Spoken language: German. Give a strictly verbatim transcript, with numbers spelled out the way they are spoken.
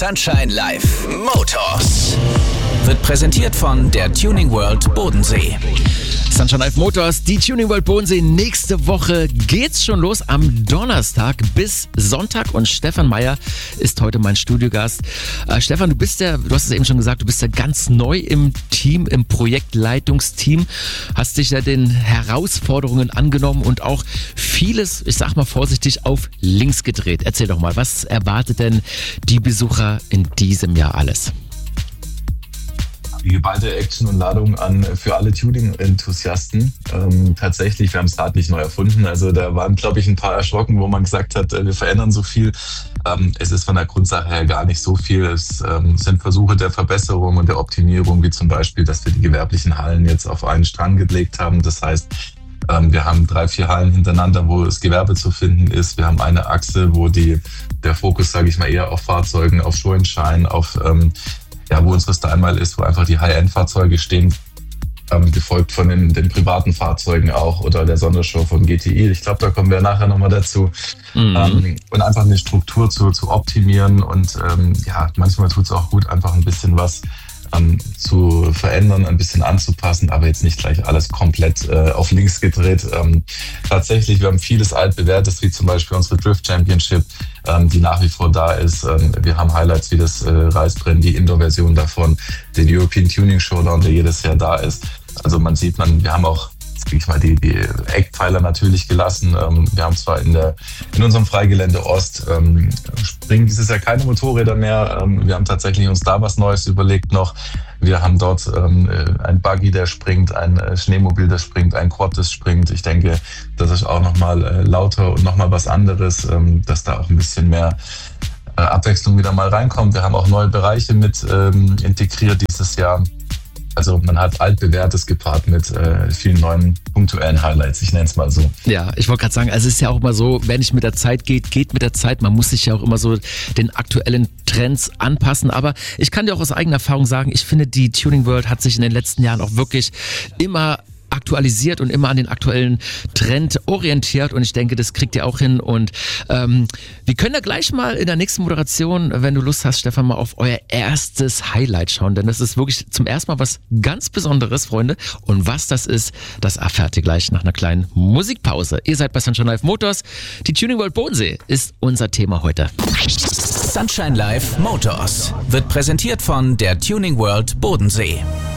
Sunshine Live Motors wird präsentiert von der Tuning World Bodensee. Sunshine Live Motors, die Tuning World Bodensee. Nächste Woche geht's schon los am Donnerstag bis Sonntag und Stefan Meyer ist heute mein Studiogast. Äh, Stefan, du bist ja, du hast es eben schon gesagt, du bist ja ganz neu im Team, im Projektleitungsteam, hast dich ja den Herausforderungen angenommen und auch vieles, ich sag mal vorsichtig, auf links gedreht. Erzähl doch mal, was erwartet denn die Besucher in diesem Jahr alles? Die geballte Action und Ladung an für alle Tuning-Enthusiasten. Ähm, tatsächlich, wir haben es Rad nicht neu erfunden. Also da waren, glaube ich, ein paar erschrocken, wo man gesagt hat, wir verändern so viel. Ähm, es ist von der Grundsache her gar nicht so viel. Es ähm, sind Versuche der Verbesserung und der Optimierung, wie zum Beispiel, dass wir die gewerblichen Hallen jetzt auf einen Strang gelegt haben. Das heißt, ähm, wir haben drei, vier Hallen hintereinander, wo das Gewerbe zu finden ist. Wir haben eine Achse, wo die, der Fokus, sage ich mal, eher auf Fahrzeugen, auf Show'n'Shine, auf ähm, ja, wo unsere Style ist, wo einfach die High-End-Fahrzeuge stehen, ähm, gefolgt von den, den privaten Fahrzeugen auch oder der Sondershow von G T I. Ich glaube, da kommen wir nachher nochmal dazu. Mhm. Ähm, und einfach eine Struktur zu, zu optimieren und ähm, ja, manchmal tut es auch gut, einfach ein bisschen was ähm, zu verändern, ein bisschen anzupassen, aber jetzt nicht gleich alles komplett äh, auf links gedreht. Ähm, tatsächlich, wir haben vieles altbewährtes, wie zum Beispiel unsere Drift Championship, ähm, die nach wie vor da ist. Ähm, wir haben Highlights wie das äh, Reisbrennen, die Indoor-Version davon, den European Tuning Showdown, der jedes Jahr da ist. Also man sieht, man, wir haben auch ich mal die, die Eckpfeiler natürlich gelassen. Ähm, wir haben zwar in, der, in unserem Freigelände Ost ähm, springen dieses Jahr keine Motorräder mehr. Ähm, wir haben tatsächlich uns da was Neues überlegt noch. Wir haben dort ähm, ein Buggy, der springt, ein Schneemobil, der springt, ein Quad, das springt. Ich denke, das ist auch nochmal äh, lauter und nochmal was anderes, ähm, dass da auch ein bisschen mehr äh, Abwechslung wieder mal reinkommt. Wir haben auch neue Bereiche mit ähm, integriert dieses Jahr. Also man hat altbewährtes gepaart mit äh, vielen neuen punktuellen Highlights, ich nenne es mal so. Ja, ich wollte gerade sagen, also es ist ja auch immer so, wenn es mit der Zeit geht, geht mit der Zeit. Man muss sich ja auch immer so den aktuellen Trends anpassen. Aber ich kann dir auch aus eigener Erfahrung sagen, ich finde, die Tuning World hat sich in den letzten Jahren auch wirklich immer aktualisiert und immer an den aktuellen Trend orientiert und ich denke, das kriegt ihr auch hin und ähm, wir können ja gleich mal in der nächsten Moderation, wenn du Lust hast, Stefan, mal auf euer erstes Highlight schauen, denn das ist wirklich zum ersten Mal was ganz Besonderes, Freunde, und was das ist, das erfahrt ihr gleich nach einer kleinen Musikpause. Ihr seid bei Sunshine Live Motors, die Tuning World Bodensee ist unser Thema heute. Sunshine Live Motors wird präsentiert von der Tuning World Bodensee.